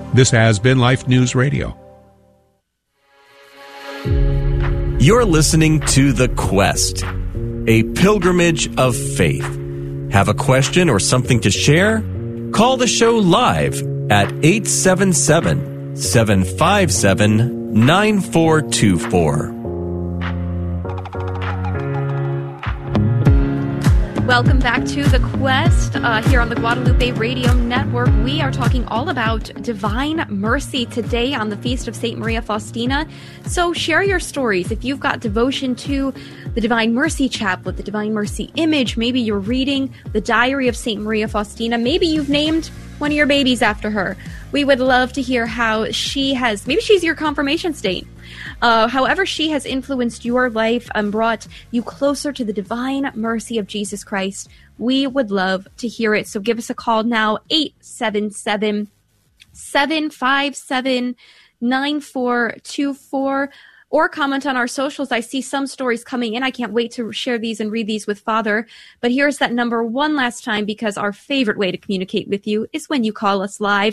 This has been Life News Radio. You're listening to The Quest, a pilgrimage of faith. Have a question or something to share? Call the show live at 877-757-9424. Welcome back to The Quest here on the Guadalupe Radio Network. We are talking all about divine mercy today on the Feast of St. Maria Faustina. So share your stories. If you've got devotion to the Divine Mercy Chaplet, the Divine Mercy image, maybe you're reading the Diary of St. Maria Faustina, maybe you've named one of your babies after her. We would love to hear how maybe she's your confirmation saint. However she has influenced your life and brought you closer to the divine mercy of Jesus Christ. We would love to hear it. So give us a call now, 877-757-9424, or comment on our socials. I see some stories coming in. I can't wait to share these and read these with Father. But here's that number one last time, because our favorite way to communicate with you is when you call us live,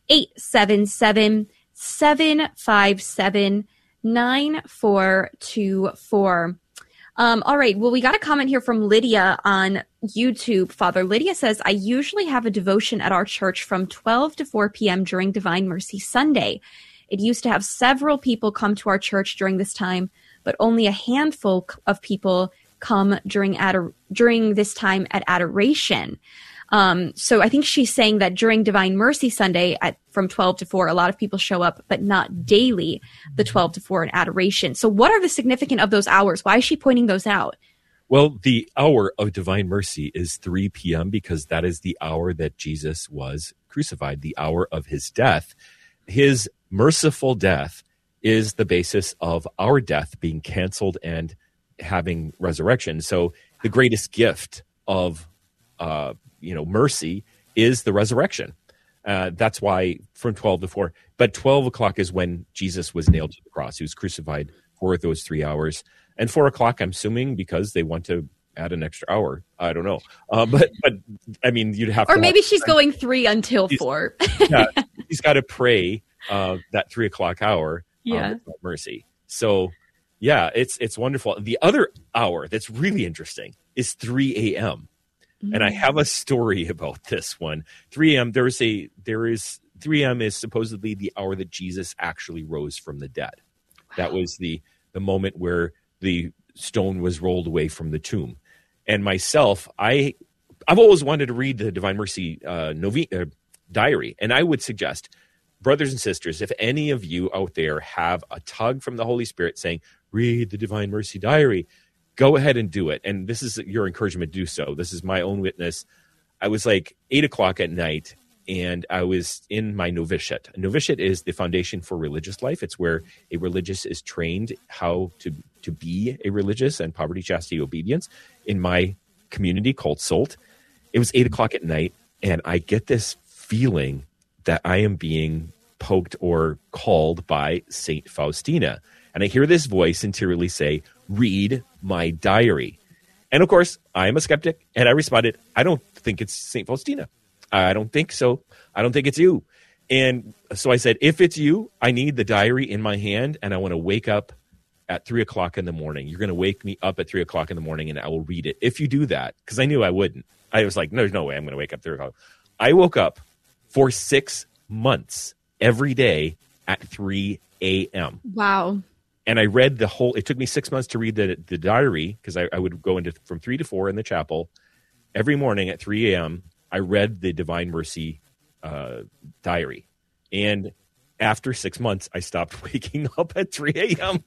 877-757-9424. All right. Well, we got a comment here from Lydia on YouTube. Father, Lydia says, I usually have a devotion at our church from 12 to 4 p.m. during Divine Mercy Sunday. It used to have several people come to our church during this time, but only a handful of people come during this time at adoration. So I think she's saying that during Divine Mercy Sunday from 12 to 4, a lot of people show up, but not daily, the 12 to 4 in adoration. So what are the significance of those hours? Why is she pointing those out? Well, the hour of Divine Mercy is 3 p.m. because that is the hour that Jesus was crucified, the hour of his death. His merciful death is the basis of our death being canceled and having resurrection. So the greatest gift of mercy is the resurrection. That's why from 12 to 4. But 12 o'clock is when Jesus was nailed to the cross. He was crucified for those 3 hours. And 4 o'clock, I'm assuming, because they want to add an extra hour. I don't know. But I mean, you'd have to... Or maybe she's going 3 until 4. Yeah, he's got to pray that 3 o'clock hour mercy. So, yeah, it's wonderful. The other hour that's really interesting is 3 a.m., and I have a story about this one. 3 a.m. 3 a.m. is supposedly the hour that Jesus actually rose from the dead. Wow. That was the moment where the stone was rolled away from the tomb. And myself, I've always wanted to read the Divine Mercy diary, and I would suggest, brothers and sisters, if any of you out there have a tug from the Holy Spirit saying, read the Divine Mercy diary, go ahead and do it. And this is your encouragement to do so. This is my own witness. I was like 8 o'clock at night, and I was in my novitiate. A novitiate is the foundation for religious life. It's where a religious is trained how to be a religious, and poverty, chastity, obedience in my community called SOLT. It was 8 o'clock at night, and I get this feeling that I am being poked or called by Saint Faustina. And I hear this voice interiorly say, read my diary. And of course, I am a skeptic, and I responded, I don't think it's Saint Faustina. I don't think so. I don't think it's you. And so I said, if it's you, I need the diary in my hand, and I want to wake up at 3 o'clock in the morning. You're going to wake me up at 3 o'clock in the morning, and I will read it. If you do that, because I knew I wouldn't. I was like, there's no way I'm going to wake up 3 o'clock. I woke up for 6 months every day at 3 a.m. Wow. And I read it took me 6 months to read the diary, because I would go into from 3 to 4 in the chapel. Every morning at 3 a.m., I read the Divine Mercy diary. And after 6 months, I stopped waking up at 3 a.m.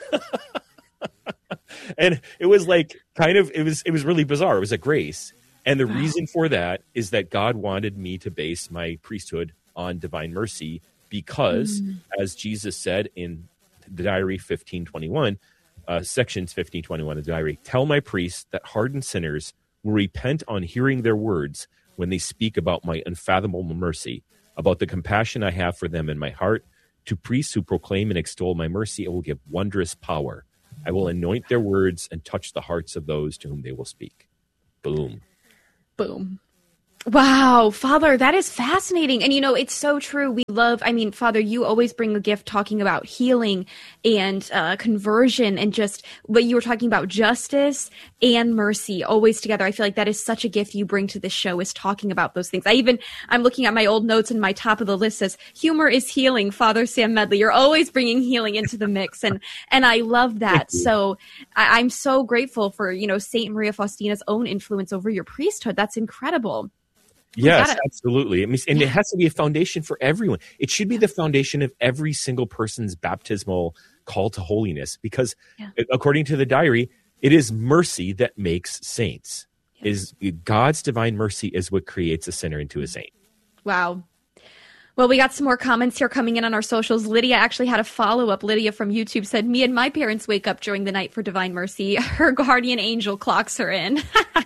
And it was like it was really bizarre. It was a grace. And the reason for that is that God wanted me to base my priesthood on Divine Mercy, because as Jesus said in the diary 1521, sections 1521 of the diary, tell my priests that hardened sinners will repent on hearing their words when they speak about my unfathomable mercy, about the compassion I have for them in my heart. To priests who proclaim and extol my mercy, I will give wondrous power. I will anoint their words and touch the hearts of those to whom they will speak. Boom. Boom. Wow, Father, that is fascinating. And, it's so true. We love, Father, you always bring a gift talking about healing and conversion and just what you were talking about, justice and mercy always together. I feel like that is such a gift you bring to this show, is talking about those things. I'm looking at my old notes, and my top of the list says, humor is healing, Father Sam Medley. You're always bringing healing into the mix. And I love that. So I'm so grateful for, Saint Maria Faustina's own influence over your priesthood. That's incredible. Yes, absolutely. And it has to be a foundation for everyone. It should be the foundation of every single person's baptismal call to holiness, because according to the diary, it is mercy that makes saints. Is God's divine mercy is what creates a sinner into a saint. Wow. Well, we got some more comments here coming in on our socials. Lydia actually had a follow-up. Lydia from YouTube said, me and my parents wake up during the night for divine mercy. Her guardian angel clocks her in.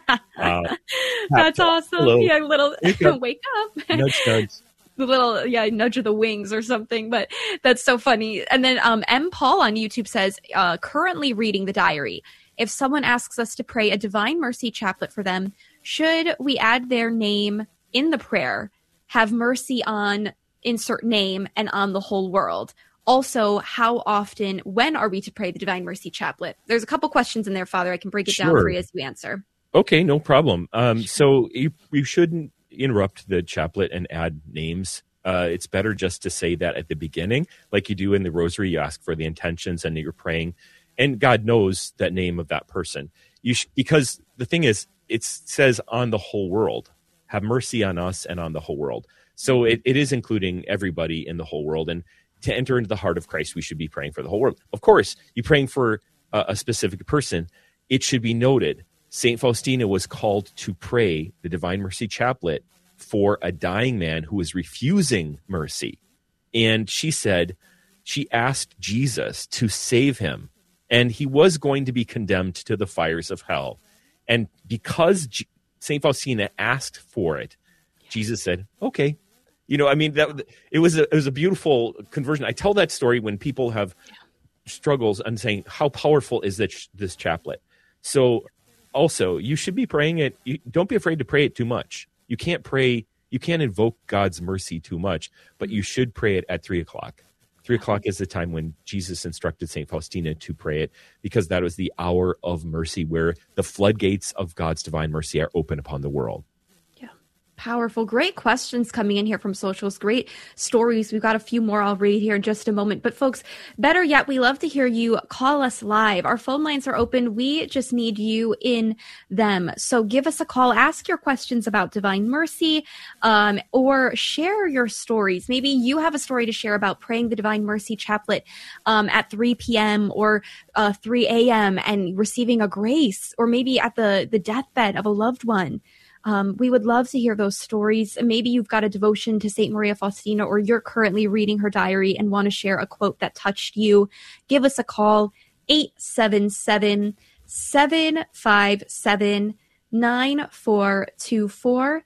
That's awesome. Hello. Yeah, little wake up. Nudge, nudge. The little, nudge of the wings or something, but that's so funny. And then M. Paul on YouTube says, currently reading the diary. If someone asks us to pray a divine mercy chaplet for them, should we add their name in the prayer? Have mercy on insert name and on the whole world. Also, how often, when are we to pray the Divine Mercy Chaplet? There's a couple questions in there, Father. I can break it down for you as you answer. Okay, no problem. So you shouldn't interrupt the chaplet and add names. It's better just to say that at the beginning, like you do in the rosary. You ask for the intentions and you're praying, and God knows that name of that person. Because the thing is, it says on the whole world. Have mercy on us and on the whole world. So it is including everybody in the whole world. And to enter into the heart of Christ, we should be praying for the whole world. Of course, you're praying for a specific person. It should be noted, St. Faustina was called to pray the Divine Mercy Chaplet for a dying man who was refusing mercy. And she asked Jesus to save him. And he was going to be condemned to the fires of hell. And because St. Faustina asked for it, Jesus said, okay. It was a beautiful conversion. I tell that story when people have struggles and saying, how powerful is this chaplet? So also, you should be praying it. Don't be afraid to pray it too much. You can't invoke God's mercy too much, but you should pray it at 3:00. 3:00 is the time when Jesus instructed St. Faustina to pray it, because that was the hour of mercy where the floodgates of God's divine mercy are open upon the world. Powerful. Great questions coming in here from socials. Great stories. We've got a few more I'll read here in just a moment. But folks, better yet, we love to hear you call us live. Our phone lines are open. We just need you in them. So give us a call. Ask your questions about divine mercy, or share your stories. Maybe you have a story to share about praying the Divine Mercy Chaplet at 3 p.m. or 3 a.m. and receiving a grace, or maybe at the deathbed of a loved one. We would love to hear those stories. Maybe you've got a devotion to St. Maria Faustina, or you're currently reading her diary and want to share a quote that touched you. Give us a call, 877-757-9424,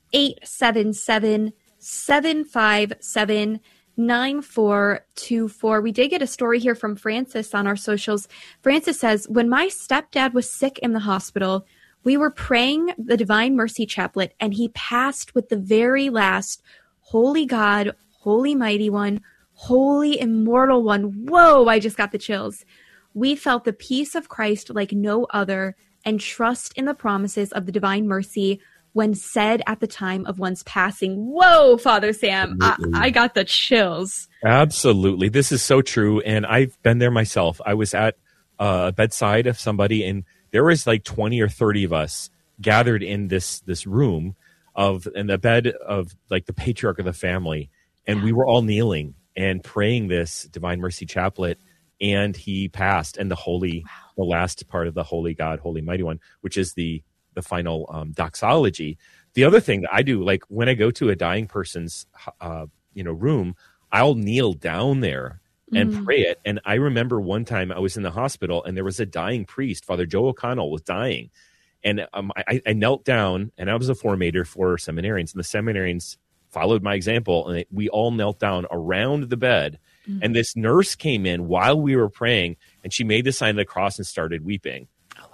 877-757-9424. We did get a story here from Francis on our socials. Francis says, when my stepdad was sick in the hospital, we were praying the Divine Mercy Chaplet, and he passed with the very last, Holy God, Holy Mighty One, Holy Immortal One. Whoa, I just got the chills. We felt the peace of Christ like no other, and trust in the promises of the Divine Mercy when said at the time of one's passing. Whoa, Father Sam, I got the chills. Absolutely. This is so true, and I've been there myself. I was at a bedside of somebody, and there was like 20 or 30 of us gathered in this room in the bed of like the patriarch of the family. And we were all kneeling and praying this Divine Mercy Chaplet, and he passed. And the last part of the Holy God, Holy Mighty One, which is the final doxology. The other thing that I do, like when I go to a dying person's room, I'll kneel down there and pray it. And I remember one time I was in the hospital, and there was a dying priest, Father Joe O'Connell, was dying. And I knelt down, and I was a formator for seminarians, and the seminarians followed my example, and we all knelt down around the bed. And this nurse came in while we were praying, and she made the sign of the cross and started weeping.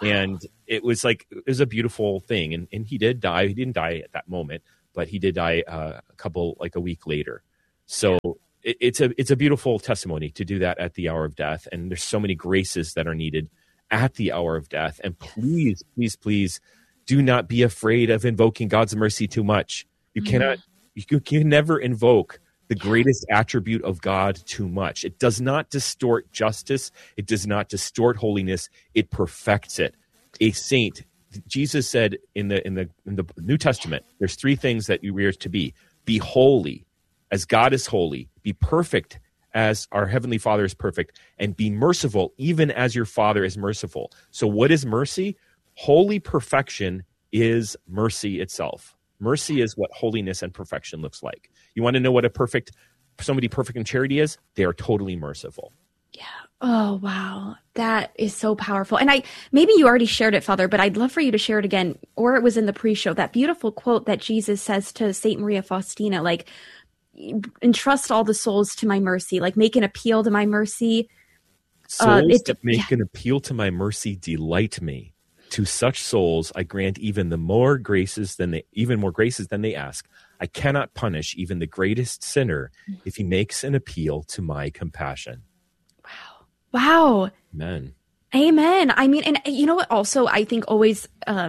And it was a beautiful thing. And he did die. He didn't die at that moment, but he did die a week later. So it's a beautiful testimony to do that at the hour of death. And there's so many graces that are needed at the hour of death. And please, please, please do not be afraid of invoking God's mercy too much. You can never invoke the greatest attribute of God too much. It does not distort justice. It does not distort holiness. It perfects it. A saint, Jesus said in the New Testament, there's 3 things that we are to be. Be holy as God is holy. Be perfect as our Heavenly Father is perfect. And be merciful even as your Father is merciful. So what is mercy? Holy perfection is mercy itself. Mercy is what holiness and perfection looks like. You want to know what somebody perfect in charity is? They are totally merciful. Yeah. Oh, wow. That is so powerful. And maybe you already shared it, Father, but I'd love for you to share it again, or it was in the pre-show, that beautiful quote that Jesus says to Saint Maria Faustina, like, entrust all the souls to my mercy, like make an appeal to my mercy. Souls that make an appeal to my mercy delight me. To such souls I grant even more graces than they ask. I cannot punish even the greatest sinner if he makes an appeal to my compassion. Wow. Amen. Amen. I mean, and you know what? Also, I think always,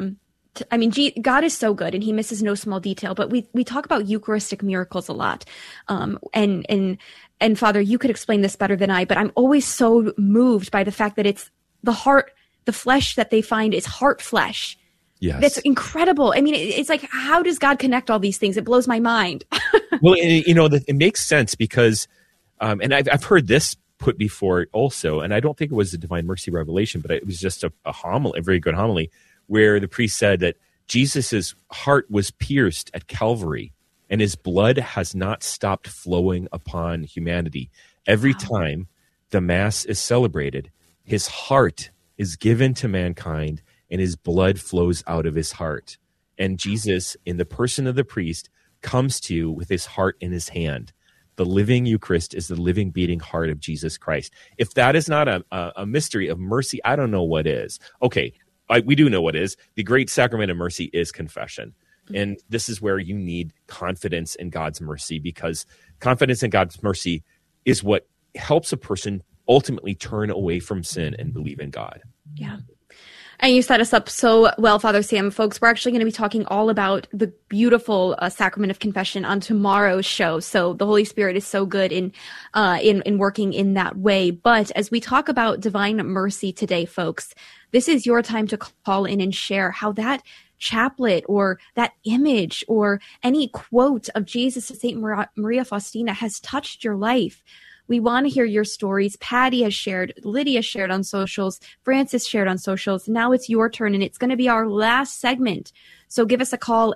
God is so good, and he misses no small detail. But we talk about Eucharistic miracles a lot, and Father, you could explain this better than I. But I'm always so moved by the fact that it's the heart. The flesh that they find is heart flesh. Yes. That's incredible. I mean, it's like, how does God connect all these things? It blows my mind. Well, it makes sense because, and I've heard this put before also, and I don't think it was a Divine Mercy revelation, but it was just a homily, a very good homily, where the priest said that Jesus's heart was pierced at Calvary, and his blood has not stopped flowing upon humanity. Every time the Mass is celebrated, his heart is given to mankind, and his blood flows out of his heart. And Jesus, in the person of the priest, comes to you with his heart in his hand. The living Eucharist is the living, beating heart of Jesus Christ. If that is not a mystery of mercy, I don't know what is. Okay, we do know what is. The great sacrament of mercy is confession. And this is where you need confidence in God's mercy, because confidence in God's mercy is what helps a person ultimately turn away from sin and believe in God. Yeah. And you set us up so well, Father Sam. Folks, we're actually going to be talking all about the beautiful sacrament of confession on tomorrow's show. So the Holy Spirit is so good in working in that way. But as we talk about divine mercy today, folks, this is your time to call in and share how that chaplet or that image or any quote of Jesus to Saint Maria Faustina has touched your life. We want to hear your stories. Patty has shared, Lydia shared on socials, Francis shared on socials. Now it's your turn, and it's going to be our last segment. So give us a call,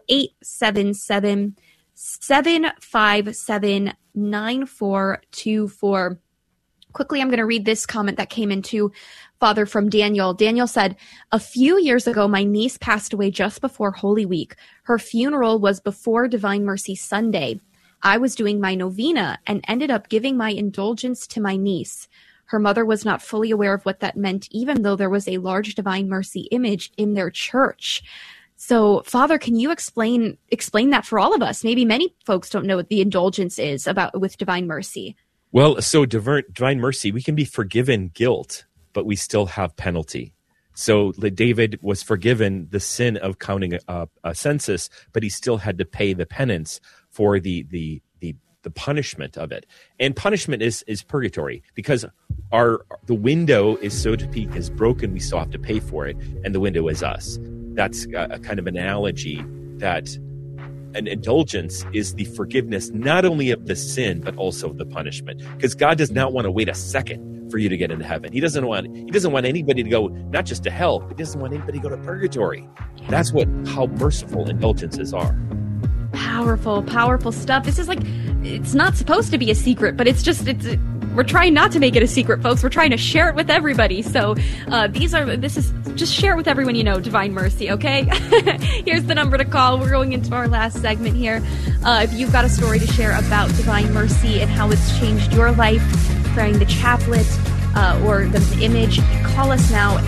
877-757-9424. Quickly, I'm going to read this comment that came into Father from Daniel. Daniel said, a few years ago, my niece passed away just before Holy Week. Her funeral was before Divine Mercy Sunday. I was doing my novena and ended up giving my indulgence to my niece. Her mother was not fully aware of what that meant, even though there was a large Divine Mercy image in their church. So, Father, can you explain that for all of us? Maybe many folks don't know what the indulgence is with Divine Mercy. Well, so Divine Mercy, we can be forgiven guilt, but we still have penalty. So David was forgiven the sin of counting a census, but he still had to pay the penance for the punishment of it. And punishment is purgatory, because the window is, so to speak, is broken. We still have to pay for it, and the window is us. That's a kind of analogy that an indulgence is the forgiveness not only of the sin but also of the punishment, because God does not want to wait a second for you to get into heaven. He doesn't want anybody to go not just to hell, but he doesn't want anybody to go to purgatory. That's how merciful indulgences are. Powerful, powerful stuff. This is it's not supposed to be a secret, but we're trying not to make it a secret, folks. We're trying to share it with everybody. So just share it with everyone you know, Divine Mercy, okay? Here's the number to call. We're going into our last segment here. If you've got a story to share about Divine Mercy and how it's changed your life, praying the chaplet, or the image, call us now,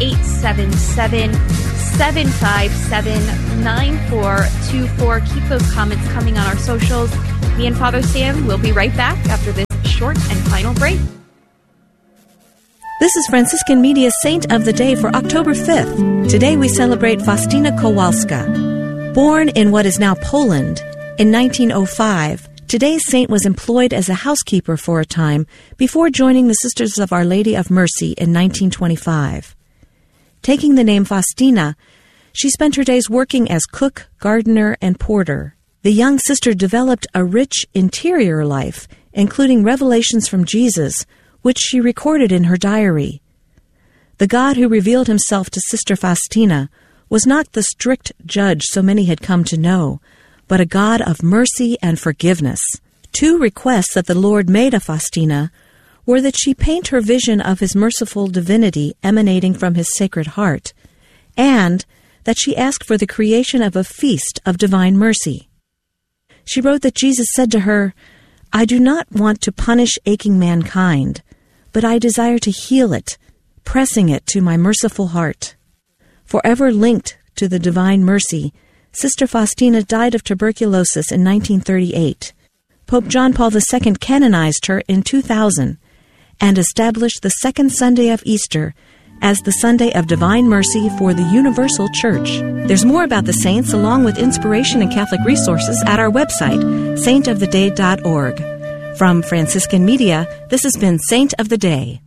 877-757-9424. Keep those comments coming on our socials. Me and Father Sam will be right back after this short and final break. This is Franciscan Media's Saint of the Day for October 5th. Today we celebrate Faustina Kowalska. Born in what is now Poland in 1905, today's saint was employed as a housekeeper for a time before joining the Sisters of Our Lady of Mercy in 1925. Taking the name Faustina, she spent her days working as cook, gardener, and porter. The young sister developed a rich interior life, including revelations from Jesus, which she recorded in her diary. The God who revealed himself to Sister Faustina was not the strict judge so many had come to know, but a God of mercy and forgiveness. Two requests that the Lord made of Faustina were that she paint her vision of his merciful divinity emanating from his sacred heart, and that she ask for the creation of a feast of divine mercy. She wrote that Jesus said to her, "I do not want to punish aching mankind, but I desire to heal it, pressing it to my merciful heart." Forever linked to the divine mercy, Sister Faustina died of tuberculosis in 1938. Pope John Paul II canonized her in 2000 and established the second Sunday of Easter as the Sunday of Divine Mercy for the Universal Church. There's more about the saints along with inspiration and Catholic resources at our website, saintoftheday.org. From Franciscan Media, this has been Saint of the Day.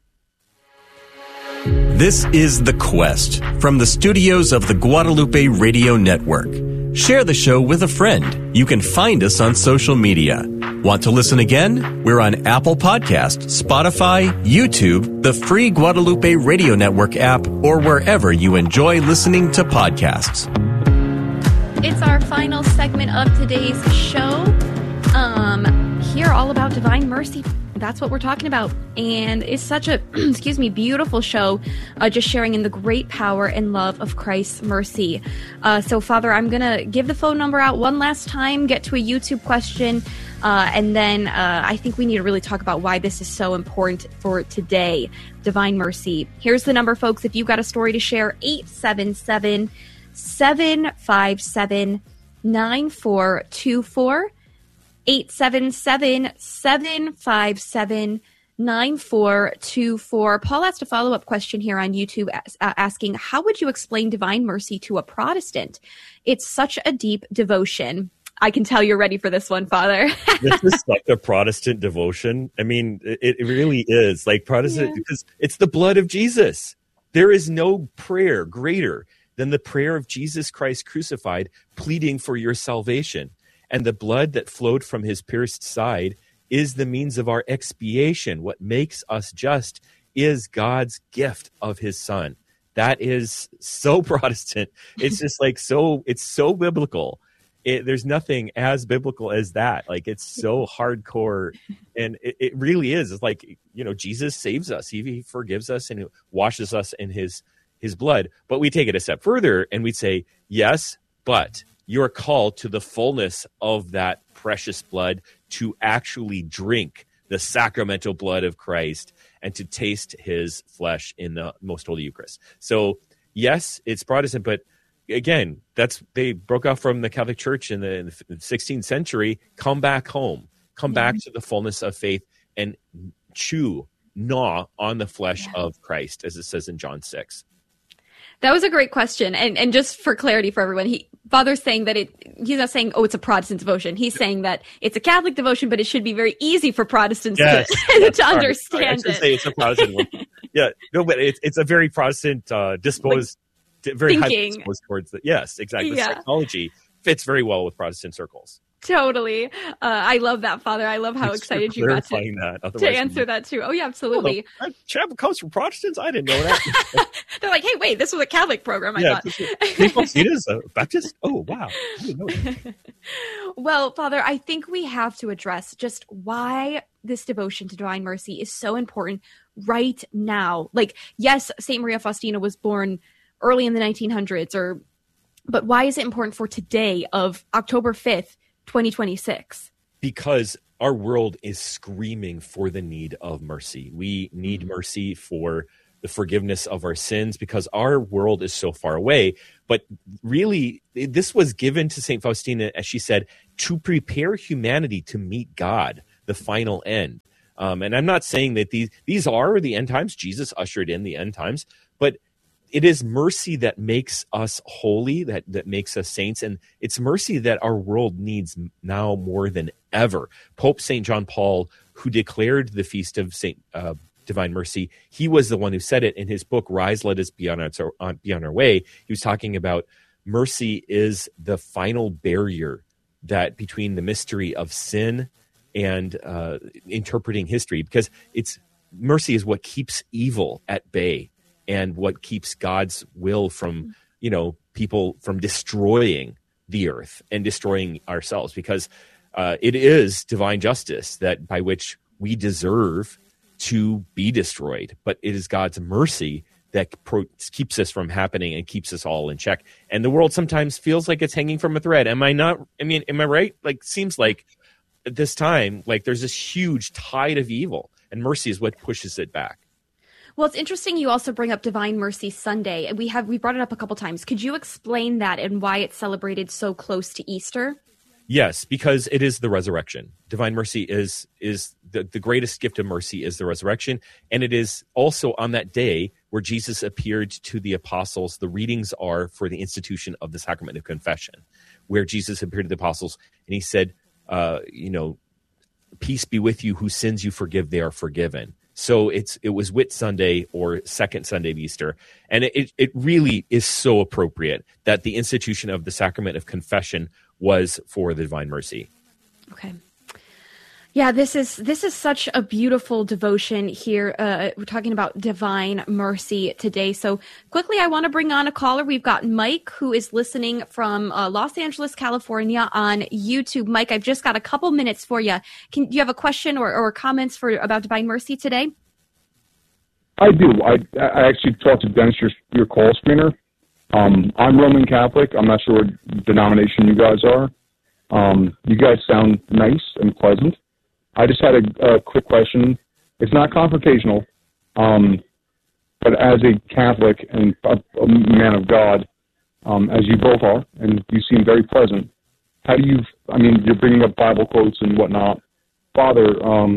This is The Quest from the studios of the Guadalupe Radio Network. Share the show with a friend. You can find us on social media. Want to listen again? We're on Apple Podcast, Spotify, YouTube, the free Guadalupe Radio Network app, or wherever you enjoy listening to podcasts. It's our final segment of today's show. Here, all about divine mercy. That's what we're talking about. And it's such a, beautiful show, just sharing in the great power and love of Christ's mercy. So, Father, I'm going to give the phone number out one last time, get to a YouTube question, and then I think we need to really talk about why this is so important for today, divine mercy. Here's the number, folks. If you've got a story to share, 877-757-9424. 877-757-9424. Paul asked a follow-up question here on YouTube asking, how would you explain divine mercy to a Protestant? It's such a deep devotion. I can tell you're ready for this one, Father. This is like a Protestant devotion. I mean, it really is like Protestant because it's the blood of Jesus. There is no prayer greater than the prayer of Jesus Christ crucified, pleading for your salvation. And the blood that flowed from his pierced side is the means of our expiation. What makes us just is God's gift of his Son. That is so Protestant. It's just like it's so biblical. There's nothing as biblical as that. Like, it's so hardcore. And it really is. It's like, Jesus saves us. He forgives us and washes us in his blood. But we take it a step further and we say, yes, but you're called to the fullness of that precious blood to actually drink the sacramental blood of Christ and to taste his flesh in the most holy Eucharist. So, yes, it's Protestant, but again, they broke off from the Catholic Church in the 16th century. Come back home. Come back to the fullness of faith and gnaw on the flesh of Christ, as it says in John 6. That was a great question. And just for clarity for everyone, Father's saying that he's not saying, it's a Protestant devotion. He's saying that it's a Catholic devotion, but it should be very easy for Protestants to understand it. I should say it's a Protestant one. Yeah, no, but it's a very Protestant disposed, very highly disposed towards the, yes, exactly. The psychology fits very well with Protestant circles. Totally. I love that, Father. I love how excited you got to answer that too. Oh, yeah, absolutely. Chapel comes from Protestants? I didn't know that. They're like, hey, wait, this was a Catholic program, I thought. It is a Baptist? Oh, wow. I didn't know that. Well, Father, I think we have to address just why this devotion to divine mercy is so important right now. Like, yes, St. Maria Faustina was born early in the 1900s, but why is it important for today of October 5th, 2026? Because our world is screaming for the need of mercy. We need mercy for the forgiveness of our sins because our world is so far away. But really, this was given to St. Faustina, as she said, to prepare humanity to meet God, the final end. And I'm not saying that these are the end times. Jesus ushered in the end times, but it is mercy that makes us holy, that makes us saints. And it's mercy that our world needs now more than ever. Pope St. John Paul, who declared the Feast of Divine Mercy, he was the one who said it in his book, Rise, Let Us Be on Our Way. He was talking about mercy is the final barrier that between the mystery of sin and interpreting history, because mercy is what keeps evil at bay and what keeps God's will from, people from destroying the earth and destroying ourselves, because it is divine justice that by which we deserve to be destroyed, but it is God's mercy that keeps us from happening and keeps us all in check. And the world sometimes feels like it's hanging from a thread. Am I right? Seems like at this time, there's this huge tide of evil, and mercy is what pushes it back. Well, it's interesting you also bring up Divine Mercy Sunday. We brought it up a couple times. Could you explain that and why it's celebrated so close to Easter? Yes, because it is the resurrection. Divine mercy is the greatest gift of mercy is the resurrection. And it is also on that day where Jesus appeared to the apostles. The readings are for the institution of the sacrament of confession, where Jesus appeared to the apostles and he said, peace be with you, whose sins you forgive, they are forgiven. So it was Whit Sunday, or second Sunday of Easter. And it really is so appropriate that the institution of the sacrament of confession was for the Divine Mercy. Okay. Yeah, this is such a beautiful devotion here. We're talking about Divine Mercy today. So quickly, I want to bring on a caller. We've got Mike, who is listening from Los Angeles, California on YouTube. Mike, I've just got a couple minutes for you. Do you have a question or comments about Divine Mercy today? I do. I actually talked to Dennis, your call screener. I'm Roman Catholic. I'm not sure what denomination you guys are. You guys sound nice and pleasant. I just had a quick question. It's not confrontational, but as a Catholic and a man of God, as you both are, and you seem very pleasant, you're bringing up Bible quotes and whatnot. Father,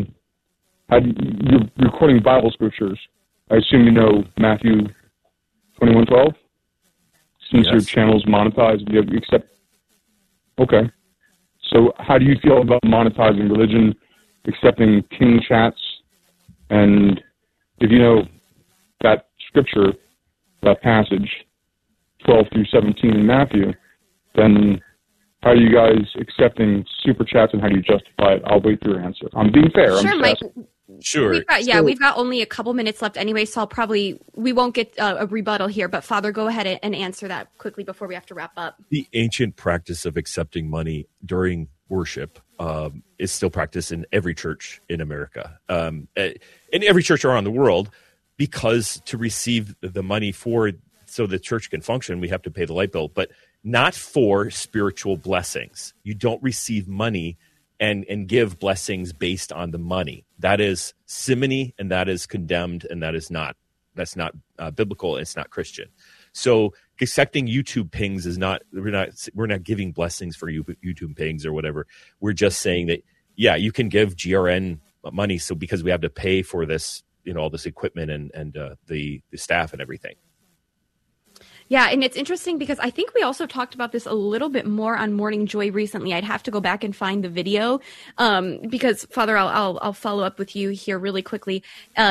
you're quoting Bible scriptures. I assume you know Matthew 21:12? Since your channel's monetized, you accept? Okay. So how do you feel about monetizing religion, accepting king chats? And if you know that scripture, that passage, 12 through 17 in Matthew, then how are you guys accepting super chats and how do you justify it? I'll wait for your answer. I'm being fair. Sure, Mike. Sure. We've got only a couple minutes left anyway, so we won't get a rebuttal here. But Father, go ahead and answer that quickly before we have to wrap up. The ancient practice of accepting money during worship is still practiced in every church in America, in every church around the world, because to receive the money so the church can function, we have to pay the light bill, but not for spiritual blessings. You don't receive money and give blessings based on the money. That is simony, and that is condemned, and that's not biblical. It's not Christian. So accepting YouTube pings is not. We're not giving blessings for YouTube pings or whatever. We're just saying that you can give GRN money, so because we have to pay for this, all this equipment and the staff and everything. Yeah, and it's interesting because I think we also talked about this a little bit more on Morning Joy recently. I'd have to go back and find the video because, Father, I'll follow up with you here really quickly.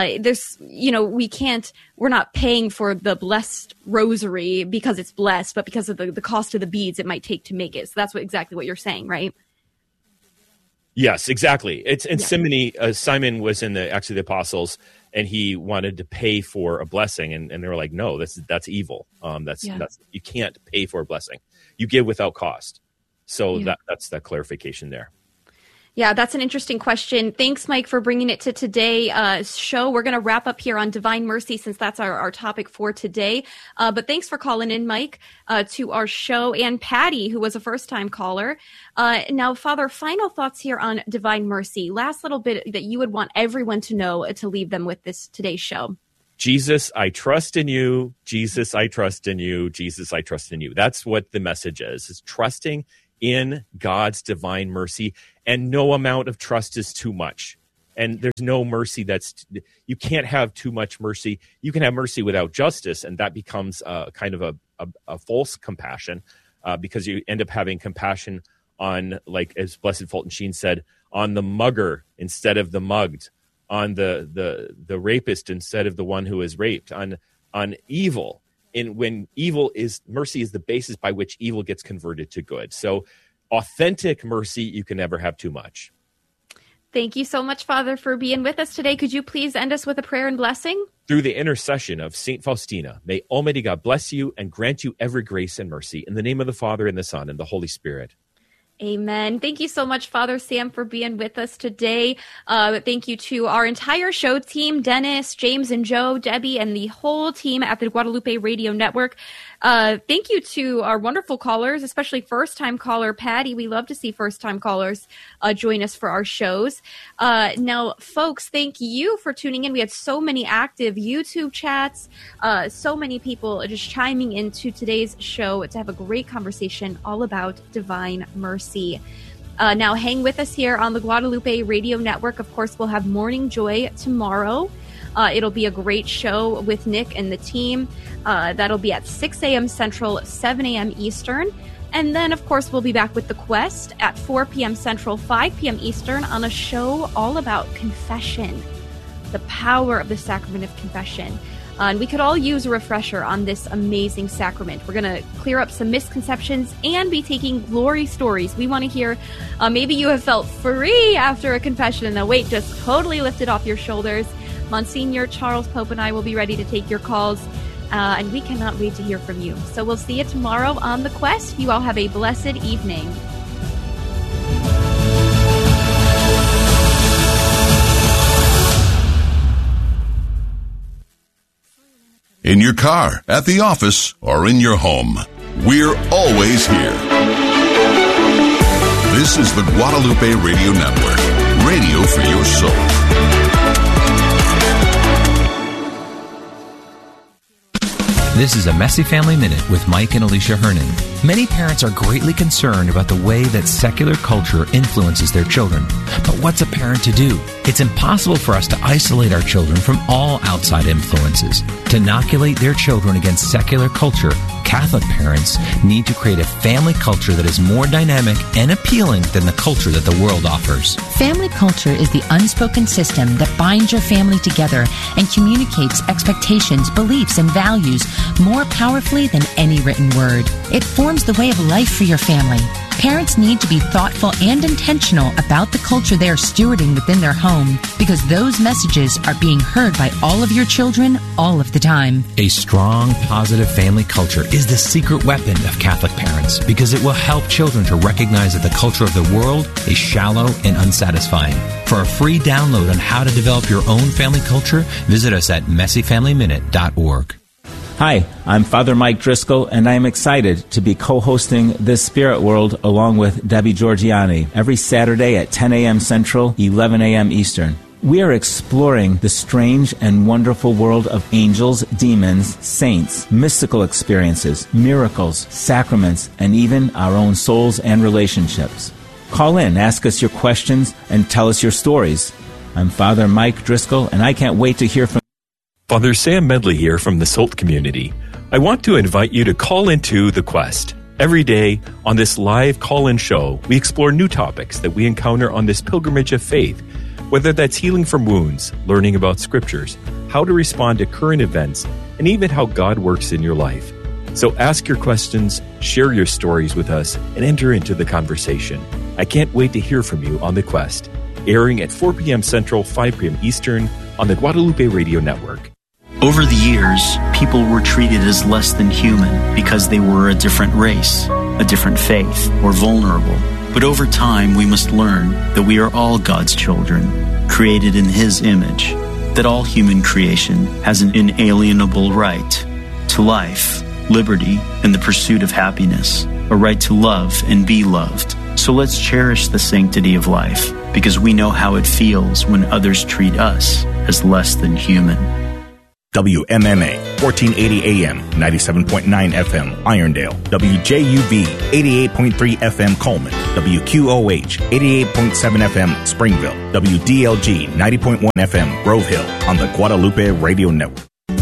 We're not paying for the blessed rosary because it's blessed, but because of the cost of the beads it might take to make it. So that's exactly what you're saying, right? Yes, exactly. Simony. Simon was in the Acts of the Apostles, and he wanted to pay for a blessing, and they were like, "No, that's evil. That's you can't pay for a blessing. You give without cost." So that's that clarification there. Yeah, that's an interesting question. Thanks, Mike, for bringing it to today's show. We're going to wrap up here on Divine Mercy since that's our topic for today. But thanks for calling in, Mike, to our show. And Patty, who was a first-time caller. Now, Father, final thoughts here on Divine Mercy. Last little bit that you would want everyone to know to leave them with today's show. Jesus, I trust in you. Jesus, I trust in you. Jesus, I trust in you. That's what the message is trusting in God's divine mercy, and no amount of trust is too much. And there's no mercy you can't have too much mercy. You can have mercy without justice, and that becomes kind of a false compassion because you end up having compassion on, like as Blessed Fulton Sheen said, on the mugger instead of the mugged, on the rapist instead of the one who is raped, on evil. When mercy is the basis by which evil gets converted to good. So authentic mercy, you can never have too much. Thank you so much, Father, for being with us today. Could you please end us with a prayer and blessing? Through the intercession of St. Faustina, may Almighty God bless you and grant you every grace and mercy. In the name of the Father, and the Son, and the Holy Spirit. Amen. Thank you so much, Father Sam, for being with us today. Thank you to our entire show team, Dennis, James and Joe, Debbie, and the whole team at the Guadalupe Radio Network. Thank you to our wonderful callers, especially first-time caller Patty. We love to see first-time callers join us for our shows. Now, folks, thank you for tuning in. We had so many active YouTube chats, so many people just chiming into today's show to have a great conversation all about divine mercy. Now, hang with us here on the Guadalupe Radio Network. Of course, we'll have Morning Joy tomorrow. It'll be a great show with Nick and the team. That'll be at 6 a.m. Central, 7 a.m. Eastern. And then, of course, we'll be back with The Quest at 4 p.m. Central, 5 p.m. Eastern on a show all about confession, the power of the sacrament of confession. And we could all use a refresher on this amazing sacrament. We're going to clear up some misconceptions and be taking glory stories. We want to hear, maybe you have felt free after a confession and the weight just totally lifted off your shoulders. Monsignor Charles Pope and I will be ready to take your calls, and we cannot wait to hear from you. So we'll see you tomorrow on The Quest. You all have a blessed evening. In your car, at the office, or in your home, we're always here. This is the Guadalupe Radio Network, radio for your soul. This is a Messy Family Minute with Mike and Alicia Hernon. Many parents are greatly concerned about the way that secular culture influences their children. But what's a parent to do? It's impossible for us to isolate our children from all outside influences. To inoculate their children against secular culture, Catholic parents need to create a family culture that is more dynamic and appealing than the culture that the world offers. Family culture is the unspoken system that binds your family together and communicates expectations, beliefs, and values more powerfully than any written word. It forms the way of life for your family. Parents need to be thoughtful and intentional about the culture they are stewarding within their home, because those messages are being heard by all of your children all of the time. A strong, positive family culture is the secret weapon of Catholic parents, because it will help children to recognize that the culture of the world is shallow and unsatisfying. For a free download on how to develop your own family culture, visit us at messyfamilyminute.org. Hi, I'm Father Mike Driscoll, and I am excited to be co-hosting This Spirit World along with Debbie Georgiani every Saturday at 10 a.m. Central, 11 a.m. Eastern. We are exploring the strange and wonderful world of angels, demons, saints, mystical experiences, miracles, sacraments, and even our own souls and relationships. Call in, ask us your questions, and tell us your stories. I'm Father Mike Driscoll, and I can't wait to hear from Father Sam Medley here from the SOLT community. I want to invite you to call into The Quest. Every day on this live call-in show, we explore new topics that we encounter on this pilgrimage of faith, whether that's healing from wounds, learning about scriptures, how to respond to current events, and even how God works in your life. So ask your questions, share your stories with us, and enter into the conversation. I can't wait to hear from you on The Quest, airing at 4 p.m. Central, 5 p.m. Eastern on the Guadalupe Radio Network. Over the years, people were treated as less than human because they were a different race, a different faith, or vulnerable. But over time, we must learn that we are all God's children, created in His image, that all human creation has an inalienable right to life, liberty, and the pursuit of happiness, a right to love and be loved. So let's cherish the sanctity of life, because we know how it feels when others treat us as less than human. WMMA, 1480 AM, 97.9 FM, Irondale. WJUV, 88.3 FM, Coleman. WQOH, 88.7 FM, Springville. WDLG, 90.1 FM, Grove Hill, on the Guadalupe Radio Network.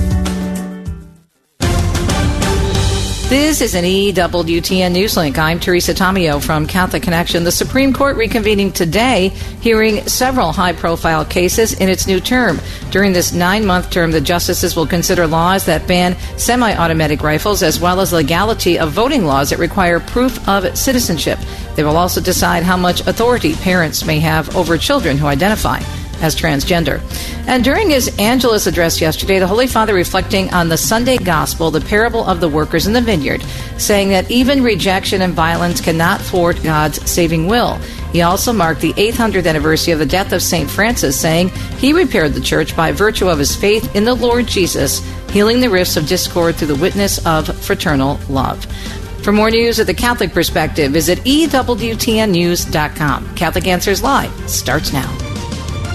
This is an EWTN Newslink. I'm Teresa Tomeo from Catholic Connection. The Supreme Court reconvening today, hearing several high-profile cases in its new term. During this 9-month term, the justices will consider laws that ban semi-automatic rifles, as well as legality of voting laws that require proof of citizenship. They will also decide how much authority parents may have over children who identify as transgender. And during his Angelus address yesterday, the Holy Father reflecting on the Sunday Gospel, the parable of the workers in the vineyard, saying that even rejection and violence cannot thwart God's saving will. He also marked the 800th anniversary of the death of St. Francis, saying he repaired the church by virtue of his faith in the Lord Jesus, healing the rifts of discord through the witness of fraternal love. For more news at the Catholic Perspective, visit EWTNnews.com. Catholic Answers Live starts now.